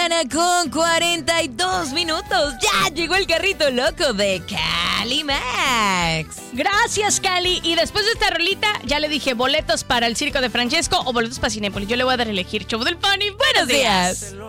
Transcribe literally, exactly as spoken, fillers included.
Con cuarenta y dos minutos, ya llegó el carrito loco de Cali Max. Gracias, Cali. Y después de esta rolita, ya le dije boletos para el circo de Francesco o boletos para Cinépolis. Yo le voy a dar a elegir. Show del Pony, buenos días.